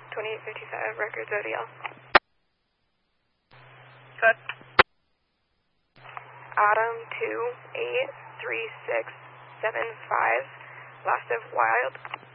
2855, records ODL. Cut. Adam 283675, last of Wild.